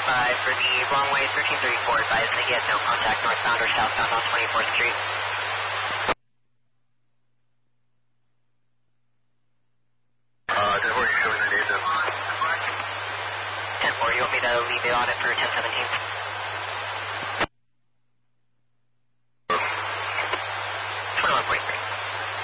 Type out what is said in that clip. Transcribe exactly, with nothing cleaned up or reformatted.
five for the runway thirteen thirty-four, advised again, no contact northbound or southbound on twenty-fourth Street. Uh, ten four, you showing the data? ten four, you want me to leave the audit for ten seventeen?